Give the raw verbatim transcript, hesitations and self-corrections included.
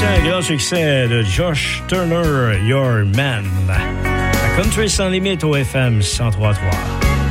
un grand succès de Josh Turner, Your Man. La Country sans limite au F M cent trois point trois.